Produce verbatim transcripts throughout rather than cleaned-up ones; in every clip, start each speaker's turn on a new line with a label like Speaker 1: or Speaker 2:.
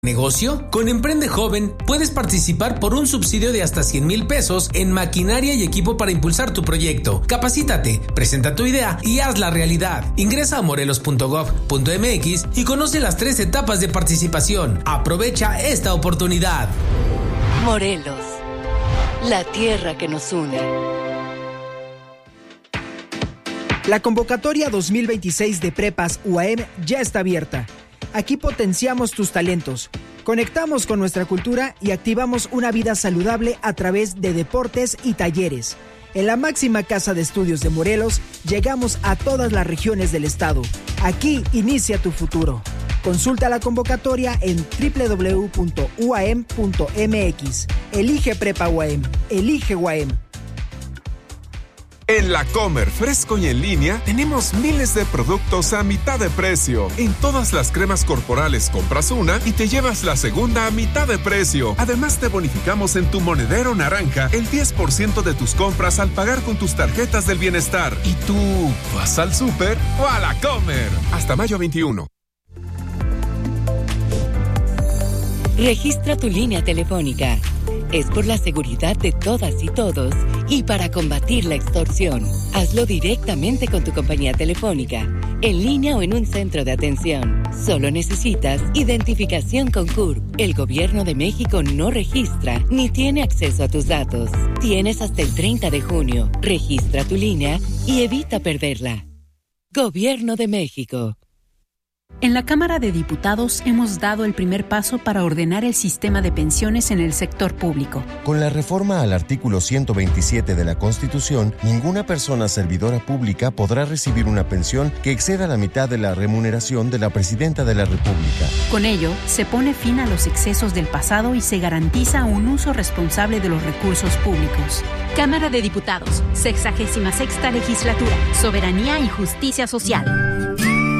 Speaker 1: ¿Negocio? Con Emprende Joven puedes participar por un subsidio de hasta cien mil pesos en maquinaria y equipo para impulsar tu proyecto. Capacítate, presenta tu idea y hazla realidad. Ingresa a morelos punto gov punto m x y conoce las tres etapas de participación. Aprovecha esta oportunidad.
Speaker 2: Morelos, la tierra que nos une.
Speaker 3: La convocatoria dos mil veintiséis de Prepas U A M ya está abierta. Aquí potenciamos tus talentos, conectamos con nuestra cultura y activamos una vida saludable a través de deportes y talleres. En la máxima casa de estudios de Morelos, llegamos a todas las regiones del estado. Aquí inicia tu futuro. Consulta la convocatoria en doble u doble u doble u punto u a m punto m x. Elige Prepa U A M. Elige U A M.
Speaker 4: En La Comer, fresco y en línea, tenemos miles de productos a mitad de precio. En todas las cremas corporales compras una y te llevas la segunda a mitad de precio. Además, te bonificamos en tu monedero naranja el diez por ciento de tus compras al pagar con tus tarjetas del bienestar. ¿Y tú vas al súper o a La Comer? Hasta mayo veintiuno.
Speaker 2: Registra tu línea telefónica. Es por la seguridad de todas y todos y para combatir la extorsión. Hazlo directamente con tu compañía telefónica, en línea o en un centro de atención. Solo necesitas identificación con C U R P. El Gobierno de México no registra ni tiene acceso a tus datos. Tienes hasta el treinta de junio. Registra tu línea y evita perderla. Gobierno de México.
Speaker 5: En la Cámara de Diputados hemos dado el primer paso para ordenar el sistema de pensiones en el sector público.
Speaker 6: Con la reforma al artículo ciento veintisiete de la Constitución, ninguna persona servidora pública podrá recibir una pensión que exceda la mitad de la remuneración de la Presidenta de la República.
Speaker 5: Con ello, se pone fin a los excesos del pasado y se garantiza un uso responsable de los recursos públicos.
Speaker 7: Cámara de Diputados, sexagésima sexta legislatura, Soberanía y Justicia Social.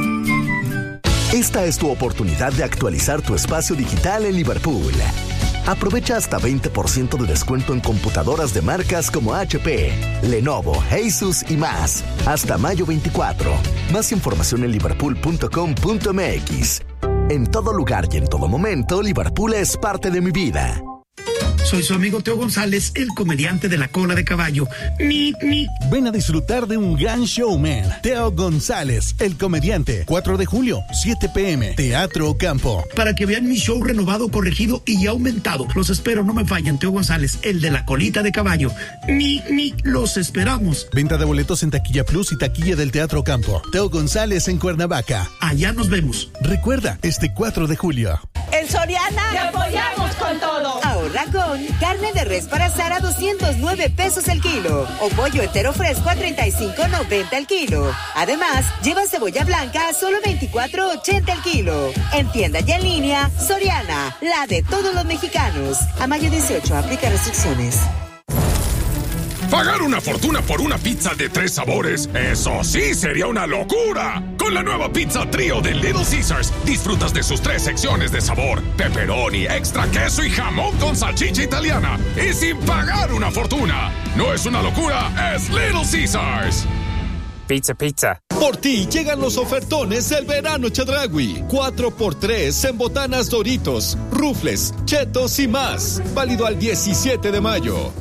Speaker 8: Esta es tu oportunidad de actualizar tu espacio digital en Liverpool. Aprovecha hasta veinte por ciento de descuento en computadoras de marcas como H P, Lenovo, Asus y más. Hasta mayo veinticuatro. Más información en liverpool punto com punto m x. En todo lugar y en todo momento, Liverpool es parte de mi vida.
Speaker 9: Soy su amigo Teo González, el comediante de la cola de caballo. Mi, mi.
Speaker 10: Ven a disfrutar de un gran showman. Teo González, el comediante. cuatro de julio, siete pe eme, Teatro Campo.
Speaker 9: Para que vean mi show renovado, corregido y aumentado. Los espero, no me fallen. Teo González, el de la colita de caballo. Mi, mi. Los esperamos.
Speaker 10: Venta de boletos en Taquilla Plus y Taquilla del Teatro Campo. Teo González en Cuernavaca.
Speaker 9: Allá nos vemos.
Speaker 10: Recuerda, este cuatro de julio.
Speaker 11: En Soriana
Speaker 12: te apoyamos con todo.
Speaker 11: Ahorra con carne de res para asar a doscientos nueve pesos el kilo o pollo entero fresco a treinta y cinco noventa el kilo. Además, lleva cebolla blanca a solo veinticuatro ochenta el kilo. En tienda y en línea, Soriana, la de todos los mexicanos. A mayo dieciocho, aplica restricciones.
Speaker 13: Pagar una fortuna por una pizza de tres sabores, eso sí sería una locura. Con la nueva pizza trío de Little Caesars, disfrutas de sus tres secciones de sabor: pepperoni, extra queso y jamón con salchicha italiana. Y sin pagar una fortuna. No es una locura, es Little Caesars.
Speaker 14: Pizza, pizza.
Speaker 15: Por ti llegan los ofertones del verano Chedraui. cuatro por tres en botanas Doritos, rufles, chetos y más. Válido al diecisiete de mayo.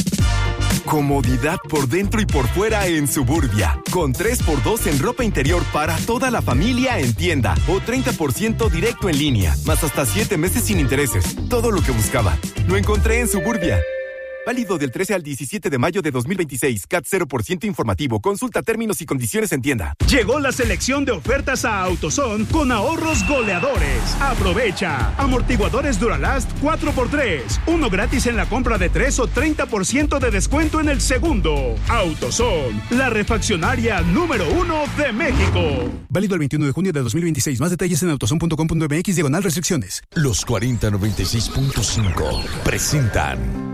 Speaker 16: Comodidad por dentro y por fuera en Suburbia. Con tres por dos en ropa interior para toda la familia en tienda. O treinta por ciento directo en línea. Más hasta siete meses sin intereses. Todo lo que buscaba. Lo encontré en Suburbia. Válido del trece al diecisiete de mayo de dos mil veintiséis. C A T cero por ciento informativo. Consulta términos y condiciones en tienda.
Speaker 17: Llegó la selección de ofertas a AutoZone con ahorros goleadores. Aprovecha. Amortiguadores Duralast cuatro por tres. Uno gratis en la compra de tres o treinta por ciento de descuento en el segundo. AutoZone, la refaccionaria número uno de México.
Speaker 18: Válido el veintiuno de junio de dos mil veintiséis. Más detalles en autozone punto com punto m x diagonal restricciones.
Speaker 19: Los cuarenta noventa y seis punto cinco presentan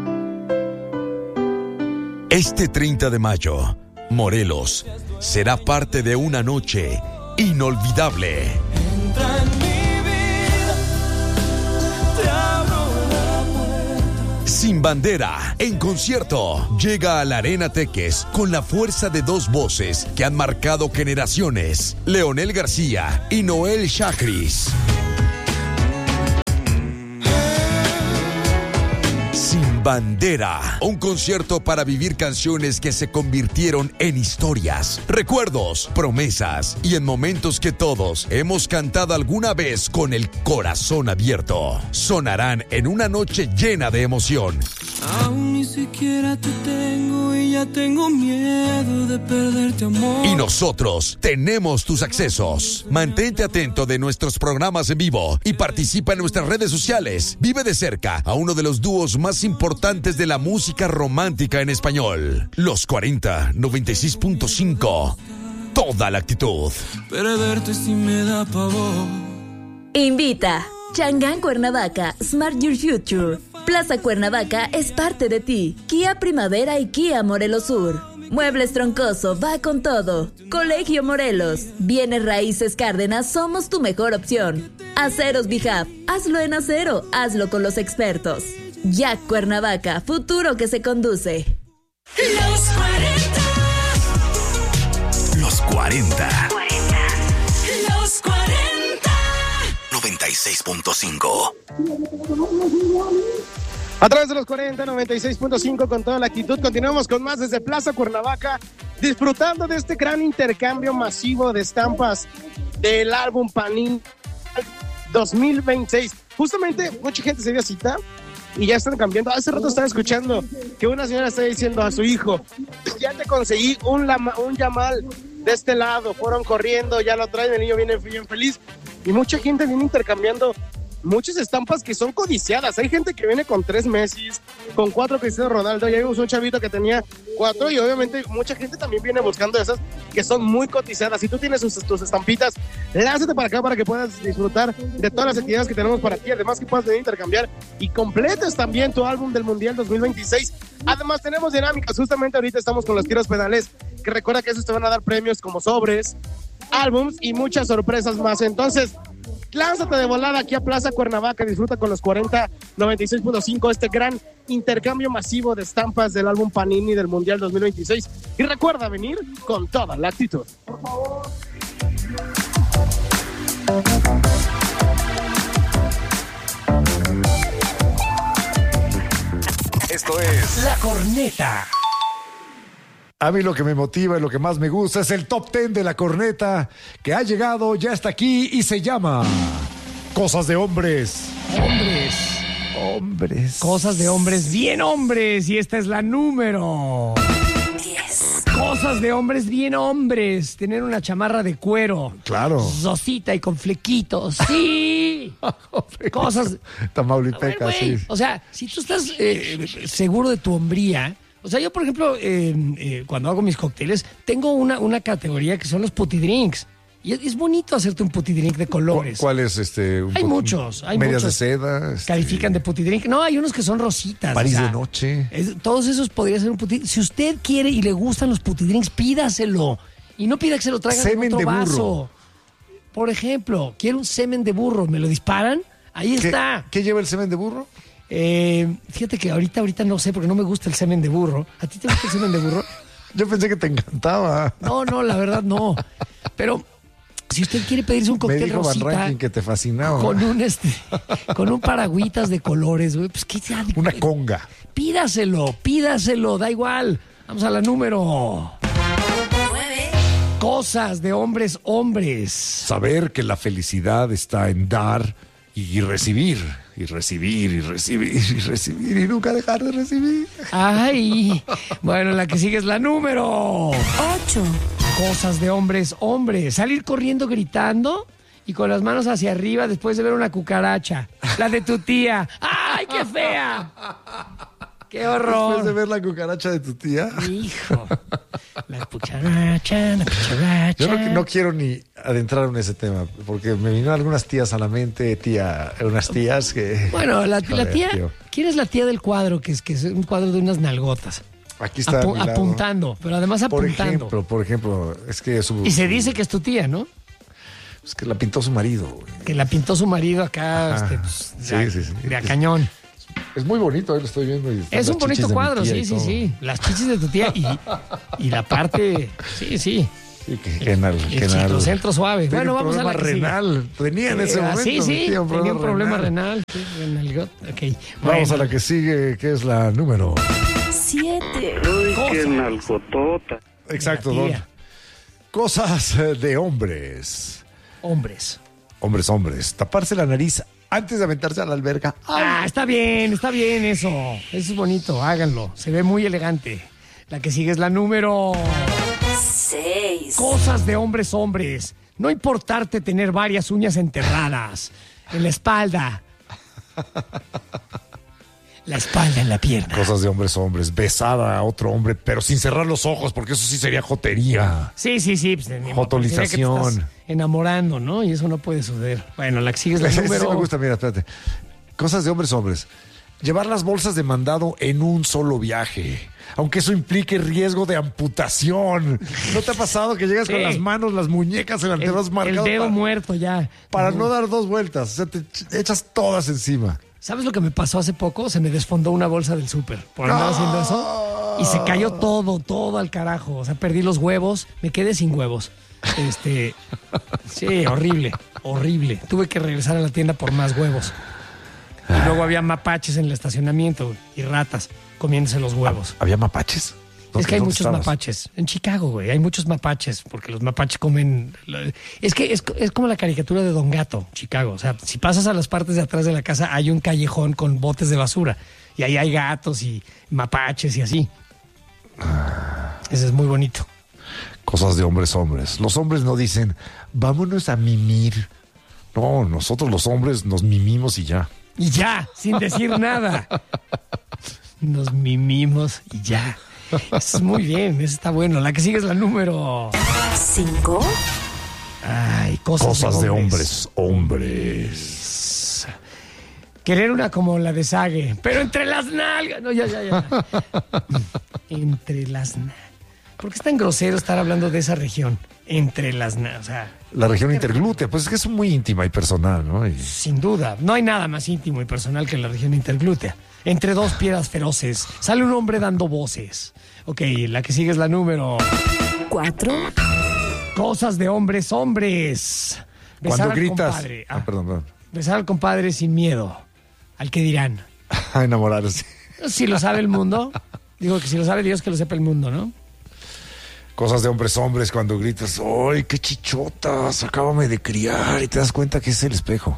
Speaker 19: este treinta de mayo, Morelos será parte de una noche inolvidable. Entra en mi vida, te abro la puerta. Sin bandera, en concierto, llega a la Arena Teques con la fuerza de dos voces que han marcado generaciones: Leonel García y Noel Chagris. Bandera, un concierto para vivir canciones que se convirtieron en historias, recuerdos, promesas y en momentos que todos hemos cantado alguna vez con el corazón abierto. Sonarán en una noche llena de emoción.
Speaker 20: Aún ni siquiera te tengo y ya tengo miedo de perderte, amor.
Speaker 19: Y nosotros tenemos tus accesos. Mantente atento de nuestros programas en vivo y participa en nuestras redes sociales. Vive de cerca a uno de los dúos más importantes de la música romántica en español. Los cuarenta, noventa y seis punto cinco. Toda la actitud.
Speaker 20: Perderte si me da pavor.
Speaker 21: Invita. Chang'an Cuernavaca, Smart Your Future. Plaza Cuernavaca es parte de ti. Kia Primavera y Kia Morelos Sur. Muebles Troncoso, va con todo. Colegio Morelos. Bienes Raíces Cárdenas, somos tu mejor opción. Aceros Bijab, hazlo en acero, hazlo con los expertos. Jack Cuernavaca, futuro que se conduce.
Speaker 20: Los cuarenta.
Speaker 19: Los cuarenta.
Speaker 20: Los cuarenta.
Speaker 19: noventa y seis punto cinco.
Speaker 22: A través de los cuarenta, noventa y seis punto cinco con toda la actitud, continuamos con más desde Plaza Cuernavaca, disfrutando de este gran intercambio masivo de estampas del álbum Panini dos mil veintiséis. Justamente mucha gente se dio cita y ya están cambiando. Hace rato estaba escuchando que una señora está diciendo a su hijo: ya te conseguí un, lama, un Yamal de este lado. Fueron corriendo, ya lo traen, el niño viene bien feliz. Y mucha gente viene intercambiando muchas estampas que son codiciadas. Hay gente que viene con tres Messi, con cuatro Cristiano Ronaldo. Ya vimos un chavito que tenía cuatro, y obviamente mucha gente también viene buscando esas que son muy cotizadas. Si tú tienes tus, tus estampitas, lánzate para acá para que puedas disfrutar de todas las actividades que tenemos para ti. Además que puedas venir a intercambiar y completes también tu álbum del Mundial dos mil veintiséis. Además tenemos dinámicas. Justamente ahorita estamos con los tiros pedales, que recuerda que esos te van a dar premios como sobres, álbums y muchas sorpresas más. Entonces, lánzate de volada aquí a Plaza Cuernavaca, disfruta con los cuarenta, noventa y seis punto cinco este gran intercambio masivo de estampas del álbum Panini del Mundial dos mil veintiséis. Y recuerda venir con toda la actitud. Por favor.
Speaker 23: Esto es La Corneta. A mí lo que me motiva y lo que más me gusta es el top ten de La Corneta, que ha llegado, ya está aquí y se llama Cosas de Hombres.
Speaker 24: Hombres.
Speaker 23: Hombres.
Speaker 24: Cosas de hombres, bien hombres. Y esta es la número diez. Cosas de hombres, bien hombres. Tener una chamarra de cuero.
Speaker 23: Claro.
Speaker 24: Rosita y con flequitos. Sí. Cosas.
Speaker 23: Tamaulipeca, sí.
Speaker 24: O sea, si tú estás eh, seguro de tu hombría. O sea, yo, por ejemplo, eh, eh, cuando hago mis cócteles, tengo una, una categoría que son los putidrinks. Y es, es bonito hacerte un putidrink de colores.
Speaker 23: ¿Cuál es este? Un
Speaker 24: hay
Speaker 23: put...
Speaker 24: muchos, hay
Speaker 23: medias
Speaker 24: muchos.
Speaker 23: de seda. Este...
Speaker 24: Califican de putidrink. No, hay unos que son rositas.
Speaker 23: París
Speaker 24: o sea,
Speaker 23: de noche.
Speaker 24: Es, todos esos podría ser un putidrink. Si usted quiere y le gustan los putidrinks, pídaselo. Y no pida que se lo traigan en otro
Speaker 23: de burro.
Speaker 24: vaso. Por ejemplo, quiero un semen de burro. ¿Me lo disparan? Ahí
Speaker 23: ¿Qué,
Speaker 24: está.
Speaker 23: ¿Qué lleva el semen de burro?
Speaker 24: Eh, fíjate que ahorita, ahorita no sé, porque no me gusta el semen de burro. ¿A ti te gusta el semen de burro?
Speaker 23: Yo pensé que te encantaba.
Speaker 24: No, no, la verdad no. Pero si usted quiere pedirse un cóctel
Speaker 23: me dijo
Speaker 24: rosita,
Speaker 23: Van Ranking que te fascinaba.
Speaker 24: Con un este, con un paragüitas de colores, güey, pues qué ya,
Speaker 23: una conga.
Speaker 24: Pídaselo, pídaselo, da igual. Vamos a la número nueve. Cosas de hombres, hombres.
Speaker 23: Saber que la felicidad está en dar y recibir, y recibir, y recibir, y recibir, y nunca dejar de recibir.
Speaker 24: Ay, bueno, la que sigue es la número ocho. Cosas de hombres, hombres. Salir corriendo gritando y con las manos hacia arriba después de ver una cucaracha. La de tu tía. ¡Ay, qué fea! ¡Qué horror!
Speaker 23: Después de ver la cucaracha de tu tía.
Speaker 24: Hijo. La cucaracha, la cucaracha.
Speaker 23: Yo no, no quiero ni adentrar en ese tema, porque me vinieron algunas tías a la mente, tía, unas tías que...
Speaker 24: Bueno, la,
Speaker 23: Joder,
Speaker 24: la tía...
Speaker 23: tío.
Speaker 24: ¿Quién es la tía del cuadro? Que es, que es un cuadro de unas nalgotas.
Speaker 23: Aquí está
Speaker 24: Apu-
Speaker 23: a mi lado.
Speaker 24: Apuntando, pero además apuntando.
Speaker 23: Por ejemplo, por ejemplo, es que su...
Speaker 24: Y se dice que es tu tía, ¿no?
Speaker 23: Es que la pintó su marido, güey.
Speaker 24: Que la pintó su marido acá, este, pues,
Speaker 23: sí,
Speaker 24: de,
Speaker 23: sí, sí.
Speaker 24: de a cañón.
Speaker 23: Es muy bonito, ahí lo estoy viendo. Y
Speaker 24: es un bonito cuadro, sí, sí,
Speaker 23: todo.
Speaker 24: sí. Las chichis de tu tía y, y la parte, sí, sí.
Speaker 23: Sí, que, que en el, que
Speaker 24: en el centro suave.
Speaker 23: Tiene
Speaker 24: bueno,
Speaker 23: un
Speaker 24: vamos a la que
Speaker 23: renal.
Speaker 24: Sigue.
Speaker 23: Tenía en ese momento.
Speaker 24: Sí, sí,
Speaker 23: tenía un problema,
Speaker 24: tenía un problema
Speaker 23: renal.
Speaker 24: renal. Sí, renal okay.
Speaker 23: Vamos
Speaker 24: bueno.
Speaker 23: a la que sigue, que es la número
Speaker 21: siete.
Speaker 1: Uy, qué nalgotota.
Speaker 23: Exacto, Don. Cosas de hombres.
Speaker 24: Hombres.
Speaker 23: Hombres, hombres. Taparse la nariz antes de aventarse a la alberca.
Speaker 24: ¡Ay! Ah, está bien, está bien eso. Eso es bonito, háganlo. Se ve muy elegante. La que sigue es la número
Speaker 21: seis.
Speaker 24: Cosas de hombres, hombres. No importarte tener varias uñas enterradas en la espalda. La espalda en la pierna.
Speaker 23: Cosas de hombres, hombres. Besada a otro hombre, pero sin cerrar los ojos, porque eso sí sería jotería.
Speaker 24: Sí, sí, sí. Pues,
Speaker 23: Jotolización.
Speaker 24: Que te estás enamorando, ¿no? Y eso no puede suceder. Bueno, la que sigue es la
Speaker 23: Sí,
Speaker 24: número...
Speaker 23: sí me gusta, mira, espérate. Cosas de hombres, hombres. Llevar las bolsas de mandado en un solo viaje, aunque eso implique riesgo de amputación. ¿No te ha pasado que llegas sí. con las manos, las muñecas delanteras marcadas?
Speaker 24: El dedo
Speaker 23: para,
Speaker 24: muerto ya.
Speaker 23: Para no. no dar dos vueltas, o sea, te echas todas encima.
Speaker 24: ¿Sabes lo que me pasó hace poco? Se me desfondó una bolsa del súper por andar ¡Oh! haciendo eso y se cayó todo, todo al carajo. O sea, perdí los huevos, me quedé sin huevos. Este, sí, horrible, horrible. Tuve que regresar a la tienda por más huevos. Y luego había mapaches en el estacionamiento y ratas comiéndose los huevos.
Speaker 23: ¿Había mapaches?
Speaker 24: Es que hay muchos
Speaker 23: estabas?
Speaker 24: mapaches. En Chicago, güey, hay muchos mapaches porque los mapaches comen... Es que es, es como la caricatura de Don Gato, Chicago. O sea, si pasas a las partes de atrás de la casa, hay un callejón con botes de basura. Y ahí hay gatos y mapaches y así. Ese es muy bonito.
Speaker 23: Cosas de hombres, hombres. Los hombres no dicen, vámonos a mimir. No, nosotros los hombres nos mimimos y ya.
Speaker 24: Y ya, sin decir nada. Nos mimimos y ya. Eso es muy bien, eso está bueno. La que sigue es la número
Speaker 21: cinco.
Speaker 24: Ay, cosas,
Speaker 23: cosas de,
Speaker 24: hombres.
Speaker 23: de hombres, hombres.
Speaker 24: Querer una como la de Sage, pero entre las nalgas. No, ya, ya, ya. Entre las nalgas. ¿Por qué es tan grosero estar hablando de esa región? Entre las nalgas. O sea,
Speaker 23: la región interglútea, pues es que es muy íntima y personal, ¿no? Y...
Speaker 24: Sin duda, no hay nada más íntimo y personal que la región interglútea. Entre dos piedras feroces, sale un hombre dando voces. Ok, la que sigue es la número...
Speaker 21: Cuatro.
Speaker 24: Cosas de hombres, hombres. Besar
Speaker 23: Cuando
Speaker 24: al
Speaker 23: gritas...
Speaker 24: compadre.
Speaker 23: Ah, ah, perdón, perdón.
Speaker 24: Besar al compadre sin miedo. Al que dirán.
Speaker 23: A enamorarse.
Speaker 24: Si lo sabe el mundo. Digo que si lo sabe Dios, que lo sepa el mundo, ¿no?
Speaker 23: Cosas de hombres, hombres, cuando gritas, ¡ay, qué chichotas! Acábame de criar, y te das cuenta que es el espejo.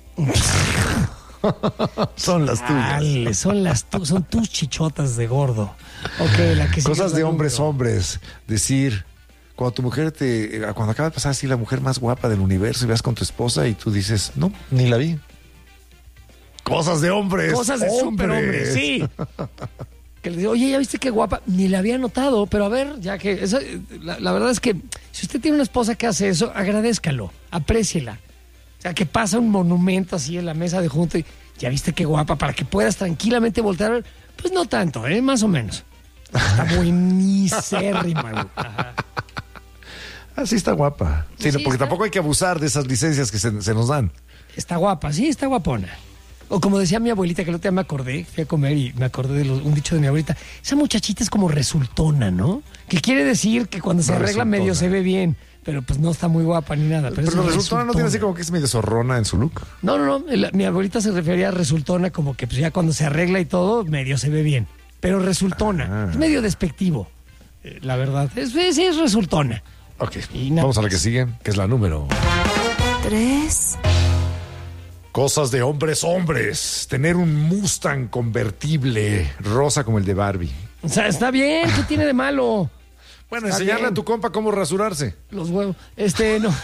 Speaker 23: Son las tuyas.
Speaker 24: Dale, son las tu, son tus chichotas de gordo. Ok, la que
Speaker 23: Cosas de hombres,
Speaker 24: número.
Speaker 23: hombres. Decir, cuando tu mujer te, cuando acaba de pasar así la mujer más guapa del universo y vas con tu esposa y tú dices, no, ni la vi. Cosas de hombres.
Speaker 24: Cosas de superhombres, sí. Que le digo, oye, ¿ya viste qué guapa? Ni la había notado, pero a ver, ya que... Eso, la, la verdad es que si usted tiene una esposa que hace eso, agradézcalo, apréciela. O sea, que pasa un monumento así en la mesa de junto y ya viste qué guapa, para que puedas tranquilamente voltear. Pues no tanto, ¿eh? Más o menos. Está buenísima.
Speaker 23: Así está guapa. Sí,
Speaker 24: Sí,
Speaker 23: porque
Speaker 24: está...
Speaker 23: tampoco hay que abusar de esas licencias que se, se nos dan.
Speaker 24: Está guapa, sí, está guapona. O como decía mi abuelita, que el otro día me acordé, fui a comer y me acordé de los, un dicho de mi abuelita, esa muchachita es como resultona, ¿no? Que quiere decir que cuando se
Speaker 23: no
Speaker 24: arregla
Speaker 23: resultona.
Speaker 24: medio se ve bien, pero pues no está muy guapa ni nada. Pero,
Speaker 23: Pero
Speaker 24: es
Speaker 23: resultona,
Speaker 24: resultona
Speaker 23: no tiene así como que es medio zorrona en su look.
Speaker 24: No, no, no, el- mi abuelita se refería a resultona como que pues ya cuando se arregla y todo, medio se ve bien. Pero resultona,
Speaker 23: Ah.
Speaker 24: es medio despectivo, eh, la verdad. Es, sí, es resultona.
Speaker 23: Ok,
Speaker 24: Y nada
Speaker 23: vamos a la
Speaker 24: más.
Speaker 23: que sigue, que es la número.
Speaker 21: Tres.
Speaker 23: Cosas de hombres, hombres. Tener un Mustang convertible rosa como el de Barbie.
Speaker 24: O sea, está bien, ¿qué tiene de malo?
Speaker 23: Bueno,
Speaker 24: Está
Speaker 23: enseñarle
Speaker 24: bien.
Speaker 23: a tu compa cómo rasurarse.
Speaker 24: Los huevos. Este, no.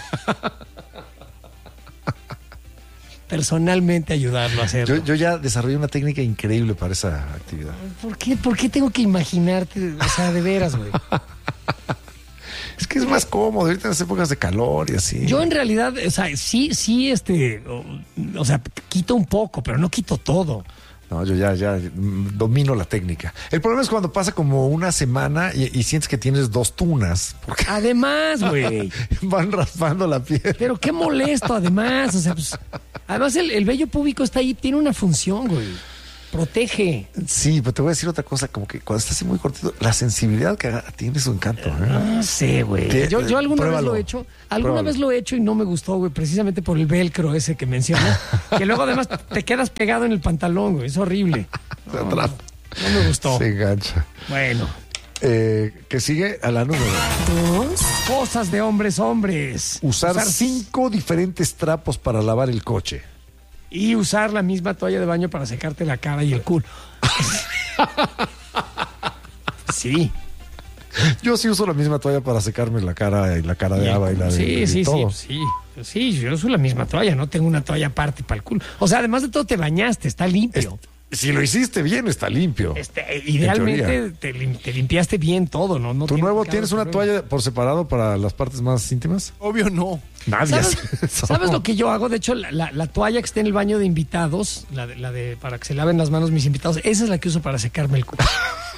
Speaker 24: Personalmente ayudarlo a hacerlo.
Speaker 23: Yo, yo ya desarrollé una técnica increíble para esa actividad.
Speaker 24: ¿Por qué, ¿Por qué tengo que imaginarte? O sea, de veras, güey.
Speaker 23: Es que es más cómodo ahorita en las épocas de calor y así.
Speaker 24: Yo en realidad, o sea, sí, sí, este, o, o sea, quito un poco, pero no quito todo.
Speaker 23: No, yo ya, ya mm, domino la técnica. El problema es cuando pasa como una semana y, y sientes que tienes dos tunas. Porque
Speaker 24: Además, güey.
Speaker 23: van raspando la piel.
Speaker 24: Pero qué molesto, además. O sea, pues, además el, el vello púbico está ahí, tiene una función, güey. Protege.
Speaker 23: Sí, pero te voy a decir otra cosa, como que cuando estás así muy cortito, la sensibilidad que tiene su encanto. ¿eh?
Speaker 24: No sé, güey. Yo, yo alguna
Speaker 23: Pruébalo.
Speaker 24: vez lo he hecho, alguna
Speaker 23: Pruébalo.
Speaker 24: vez lo he hecho y no me gustó, güey, precisamente por el velcro ese que mencionas, que luego además te quedas pegado en el pantalón, güey, es horrible. No, no, no me gustó.
Speaker 23: Se engancha.
Speaker 24: Bueno.
Speaker 23: Eh, que sigue a la número
Speaker 24: dos. Cosas de hombres, hombres.
Speaker 23: Usar, Usar cinco diferentes trapos para lavar el coche.
Speaker 24: Y usar la misma toalla de baño para secarte la cara y el culo. Sí.
Speaker 23: Yo sí uso la misma toalla para secarme la cara y la cara de Ava y la de
Speaker 24: sí,
Speaker 23: y
Speaker 24: sí,
Speaker 23: todo.
Speaker 24: sí, sí. Sí, yo uso la misma toalla, no tengo una toalla aparte para el culo. O sea, además de todo te bañaste, está limpio.
Speaker 23: Es, si lo hiciste bien, está limpio.
Speaker 24: Este, idealmente te, te limpiaste bien todo, ¿no? no
Speaker 23: ¿Tu nuevo tienes una
Speaker 24: problema.
Speaker 23: toalla por separado para las partes más íntimas?
Speaker 15: Obvio no.
Speaker 23: Nadie
Speaker 24: ¿Sabes,
Speaker 23: hace eso.
Speaker 24: ¿Sabes lo que yo hago? De hecho, la, la, la toalla que está en el baño de invitados, la de, la de para que se laven las manos mis invitados, esa es la que uso para secarme el culo.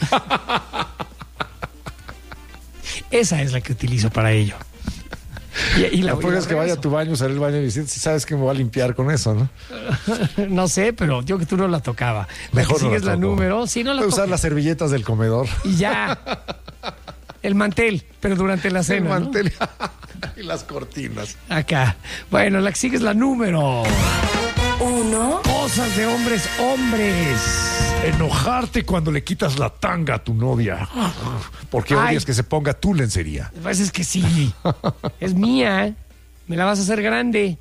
Speaker 24: Esa es la que utilizo para ello. Y, y la
Speaker 23: Tampoco es que vaya a tu baño, salir del baño y decir, si sabes que me voy a limpiar con eso, ¿no?
Speaker 24: No sé, pero yo que tú no la tocaba.
Speaker 23: Mejor
Speaker 24: si
Speaker 23: no
Speaker 24: sigues
Speaker 23: la,
Speaker 24: la número, sí, no la
Speaker 23: usar
Speaker 24: toques.
Speaker 23: las servilletas del comedor.
Speaker 24: Y ya. El mantel, pero durante la cena.
Speaker 23: El mantel,
Speaker 24: ¿no?
Speaker 23: Y las cortinas.
Speaker 24: Acá. Bueno, la que sigue es la número
Speaker 21: uno.
Speaker 24: Cosas de hombres, hombres.
Speaker 23: Enojarte cuando le quitas la tanga a tu novia. Porque
Speaker 24: Ay.
Speaker 23: odias que se ponga tu lencería.
Speaker 24: Pues es que sí. Es mía. Me la vas a hacer grande.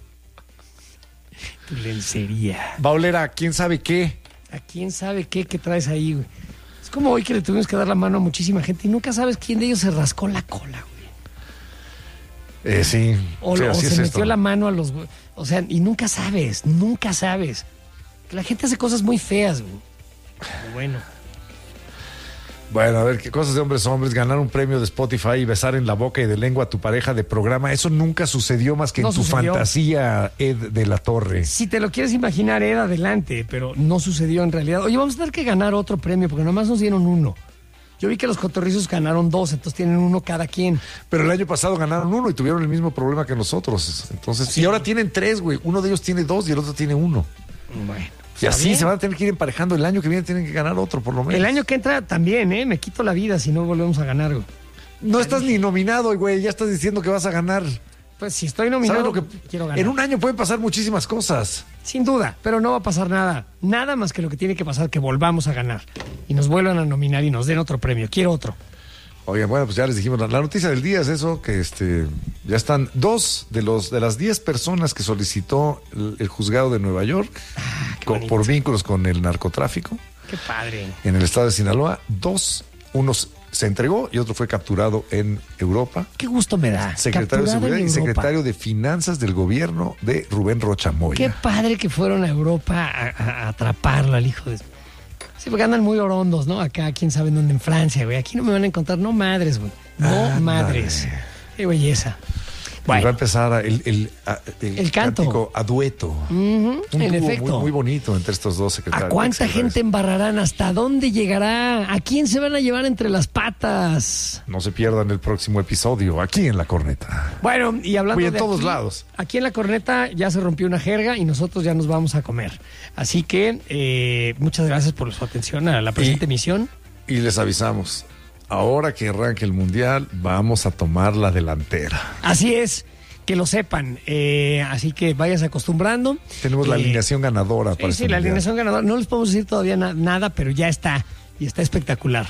Speaker 24: Tu lencería.
Speaker 23: Baulera, ¿quién sabe qué?
Speaker 24: ¿A quién sabe qué que traes ahí, güey? Es como hoy que le tuvimos que dar la mano a muchísima gente y nunca sabes quién de ellos se rascó la cola, güey.
Speaker 23: Eh, sí.
Speaker 24: O,
Speaker 23: sí,
Speaker 24: o
Speaker 23: así
Speaker 24: se
Speaker 23: es
Speaker 24: metió
Speaker 23: esto.
Speaker 24: la mano a los... O sea, y nunca sabes, nunca sabes. La gente hace cosas muy feas, güey. Pero bueno.
Speaker 23: Bueno, a ver, qué cosas de hombres hombres, ganar un premio de Spotify y besar en la boca y de lengua a tu pareja de programa, eso nunca sucedió más que
Speaker 24: No
Speaker 23: en tu
Speaker 24: sucedió.
Speaker 23: fantasía, Ed de la Torre.
Speaker 24: Si te lo quieres imaginar, era adelante, pero no sucedió en realidad. Oye, vamos a tener que ganar otro premio, porque nomás nos dieron uno. Yo vi que los cotorrizos ganaron dos, entonces tienen uno cada quien.
Speaker 23: Pero el año pasado ganaron uno y tuvieron el mismo problema que nosotros. Entonces,
Speaker 24: Sí.
Speaker 23: y ahora tienen tres, güey. Uno de ellos tiene dos y el otro tiene uno.
Speaker 24: Bueno.
Speaker 23: Y
Speaker 24: ¿Está
Speaker 23: así
Speaker 24: bien?
Speaker 23: se van a tener que ir emparejando. El año que viene tienen que ganar otro, por lo menos.
Speaker 24: El año que entra también, ¿eh? Me quito la vida si no volvemos a ganar, güey.
Speaker 23: No estás ni nominado, güey. Ya estás diciendo que vas a ganar.
Speaker 24: Pues si estoy nominado,
Speaker 23: ¿Sabes lo que
Speaker 24: quiero ganar.
Speaker 23: En un año pueden pasar muchísimas cosas.
Speaker 24: Sin duda, pero no va a pasar nada. Nada más que lo que tiene que pasar, que volvamos a ganar. Y nos vuelvan a nominar y nos den otro premio. Quiero otro.
Speaker 23: Oigan, bueno, pues ya les dijimos, la, la noticia del día es eso, que este ya están dos de los de las diez personas que solicitó el, el juzgado de Nueva York
Speaker 24: Ah,
Speaker 23: con- por vínculos con el narcotráfico
Speaker 24: Qué padre.
Speaker 23: en el estado de Sinaloa. Dos, uno se entregó y otro fue capturado en Europa.
Speaker 24: Qué gusto me da.
Speaker 23: Secretario de
Speaker 24: Capturado
Speaker 23: Seguridad
Speaker 24: en
Speaker 23: y
Speaker 24: Europa.
Speaker 23: secretario de Finanzas del gobierno de Rubén Rocha Moya.
Speaker 24: Qué padre que fueron a Europa a, a- a atraparlo al hijo de... Sí, porque andan muy orondos, ¿no? Acá, quién sabe en dónde, en Francia, güey. Aquí no me van a encontrar, no madres, güey. No
Speaker 23: Ándale.
Speaker 24: madres. Qué belleza.
Speaker 23: Y va a
Speaker 24: Bueno,
Speaker 23: empezar a- el, el, a- el,
Speaker 24: El canto.
Speaker 23: cántico a dueto.
Speaker 24: ujú,
Speaker 23: Un
Speaker 24: en
Speaker 23: dúo
Speaker 24: efecto.
Speaker 23: Muy, muy bonito entre estos dos secretarios.
Speaker 24: ¿A cuánta
Speaker 23: secretarios.
Speaker 24: gente embarrarán? ¿Hasta dónde llegará? ¿A quién se van a llevar entre las patas?
Speaker 23: No se pierdan el próximo episodio aquí en La Corneta.
Speaker 24: Bueno, y hablando
Speaker 23: Uy, en
Speaker 24: de
Speaker 23: todos
Speaker 24: aquí,
Speaker 23: lados.
Speaker 24: Aquí en La Corneta ya se rompió una jerga y nosotros ya nos vamos a comer. Así que eh, muchas gracias por su atención a la presente
Speaker 23: Y-
Speaker 24: emisión.
Speaker 23: Y les avisamos, ahora que arranque el Mundial, vamos a tomar la delantera.
Speaker 24: Así es, que lo sepan. Eh, así que vayas acostumbrando.
Speaker 23: Tenemos la
Speaker 24: Eh,
Speaker 23: alineación ganadora
Speaker 24: Sí,
Speaker 23: para
Speaker 24: sí,
Speaker 23: este
Speaker 24: la
Speaker 23: Mundial.
Speaker 24: alineación ganadora. No les podemos decir todavía na- nada, pero ya está. Y está espectacular.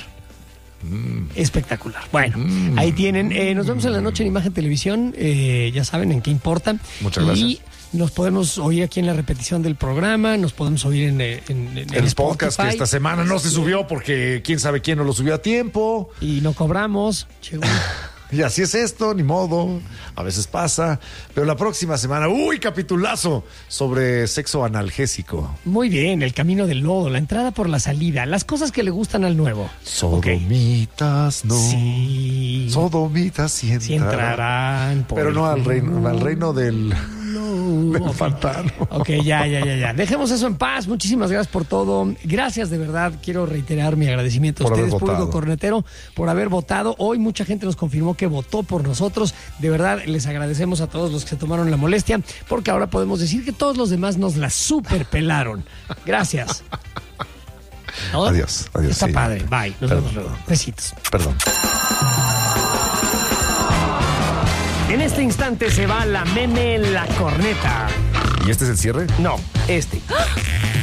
Speaker 23: Mm.
Speaker 24: Espectacular. Bueno, ahí tienen. Eh, nos vemos en la noche en Imagen Televisión. Eh, ya saben en qué importa.
Speaker 23: Muchas gracias.
Speaker 24: Y nos podemos oír aquí en la repetición del programa. Nos podemos oír en, eh, en, en- en
Speaker 23: El podcast que
Speaker 24: Spotify.
Speaker 23: esta semana no se subió porque quién sabe quién no lo subió a tiempo.
Speaker 24: Y no cobramos. Che, güey.
Speaker 23: Y así es esto, ni modo. A veces pasa. Pero la próxima semana, uy, capitulazo sobre sexo analgésico.
Speaker 24: Muy bien, el camino del lodo, la entrada por la salida, las cosas que le gustan al nuevo.
Speaker 23: Sodomitas, no.
Speaker 24: Sí.
Speaker 23: Sodomitas sí entrarán.
Speaker 24: Sí entrarán. por
Speaker 23: Pero
Speaker 24: el
Speaker 23: no al
Speaker 24: culo.
Speaker 23: reino, al reino del, del
Speaker 24: Ok.
Speaker 23: pantano.
Speaker 24: Ok, ya, ya, ya, ya. Dejemos eso en paz. Muchísimas gracias por todo. Gracias de verdad. Quiero reiterar mi agradecimiento a
Speaker 23: Por haber
Speaker 24: ustedes, público
Speaker 23: votado.
Speaker 24: cornetero, por haber votado. Hoy mucha gente nos confirmó que votó por nosotros. De verdad, les agradecemos a todos los que se tomaron la molestia, porque ahora podemos decir que todos los demás nos la superpelaron. Gracias. ¿no?
Speaker 23: Adiós, adiós.
Speaker 24: Está
Speaker 23: sí.
Speaker 24: padre. Bye. Nos
Speaker 23: Perdón,
Speaker 24: vemos luego. Besitos.
Speaker 23: Perdón.
Speaker 24: En este instante se va la meme La Corneta.
Speaker 23: ¿Y este es el cierre?
Speaker 24: No, este.